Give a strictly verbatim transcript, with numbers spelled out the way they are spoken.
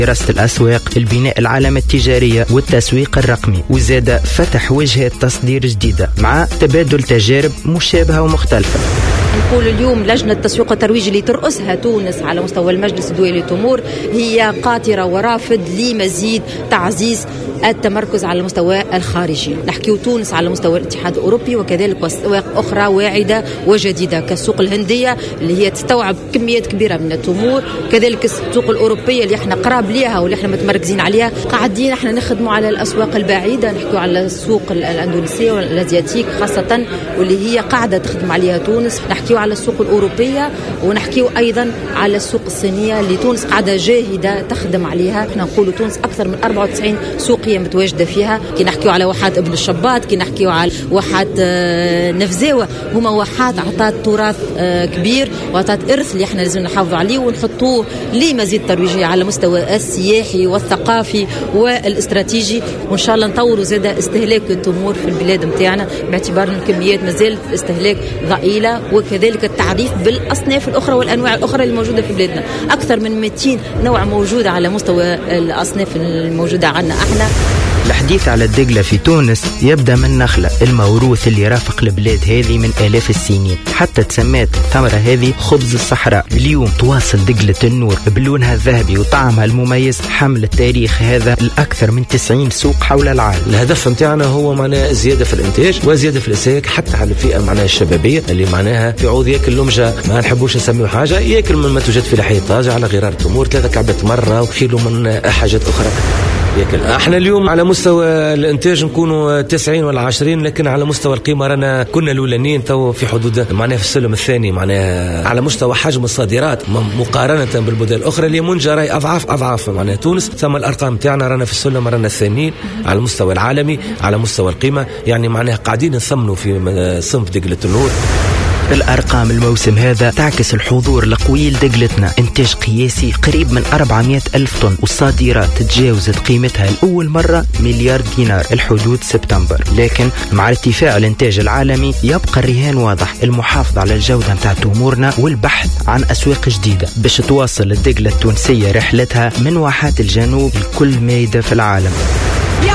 دراسة الأسواق، البناء العلامة التجارية والتسويق الرقمي، وزاد فتح وجهة تصدير جديدة مع تبادل تجارب مشابهة ومختلفة. نقول اليوم لجنة التسويق والترويج اللي ترأسها تونس على مستوى المجلس الدولي للتمور هي قاطرة ورافد لمزيد تعزيز التمركز على المستوى الخارجي. نحكيو تونس على مستوى الاتحاد الأوروبي وكذلك أسواق أخرى واعدة وجديدة كالسوق الهندية اللي هي تستوعب كميات كبيرة من التمور، كذلك السوق الأوروبية اللي احنا قراب ليها واللي احنا متمركزين عليها. قاعدين احنا نخدموا على الأسواق البعيدة، نحكيو على السوق الأندونيسية والأزياتيك خاصة واللي هي قاعدة تخدم عليها تونس. نحكيو على السوق الأوروبية ونحكيو أيضا على السوق الصينية اللي تونس قاعدة جاهدة تخدم عليها. احنا نقولوا تونس أكثر من أربعة وتسعين سوقية متواجدة فيها. كي نحكيو على واحات ابن الشباط، كي نحكيو على واحات نفزاوة، هما واحات عطات تراث كبير وعطات إرث اللي احنا لازم نحافظوا عليه ونحطوه لمزيد ترويجية على مستوى السياحي والثقافي والاستراتيجي، وإن شاء الله نطوروا زاد استهلاك التمور في البلاد متاعنا باعتبار أن الكميات مازالت استهلاك ضئيلة، وكذلك التعريف بالأصناف الأخرى والأنواع الأخرى اللي موجودة في بلادنا. أكثر من مئتين نوع موجودة على مستوى الأصناف الموجودة عنا احنا. الحديث على الدقلة في تونس يبدأ من نخلة، الموروث اللي رافق البلاد هذه من آلاف السنين، حتى تسمات الثمرة هذه خبز الصحراء. اليوم تواصل دقلة النور بلونها الذهبي وطعمها المميز حمل التاريخ هذا الأكثر من تسعين سوق حول العالم. الهدف متاعنا هو معناها زيادة في الإنتاج وزيادة في الإنتاج حتى على الفئة معناها الشبابية اللي معناها في عوض ياكل لمجة ما نحبوش نسميه حاجة، ياكل من ما توجد في لحية طازة على غرار التمور ثلاثة كعبات مرة وكيلو من حاجات أخرى ياكل. احنا اليوم على مستوى الانتاج نكونوا تسعين ولا عشرين، لكن على مستوى القيمه رانا كنا الاولانيين تو في حدود معناها في السلم الثاني معناها على مستوى حجم الصادرات مقارنه بالبلدان الاخرى اللي منجره راي اضعاف اضعاف معناها تونس. ثم الارقام تاعنا رانا في السلم رانا الثانيين على المستوى العالمي على مستوى القيمه، يعني معناها قاعدين نثمنوا في صنف دقلة النور. الأرقام الموسم هذا تعكس الحضور القوي لدقلتنا، إنتاج قياسي قريب من أربعمائة ألف طن، والصادرات تجاوزت قيمتها لأول مرة مليار دينار الحدود سبتمبر. لكن مع ارتفاع الإنتاج العالمي يبقى الرهان واضح، المحافظة على الجودة متاع تمورنا والبحث عن أسواق جديدة باش تواصل الدقلة التونسية رحلتها من واحات الجنوب لكل ميدة في العالم.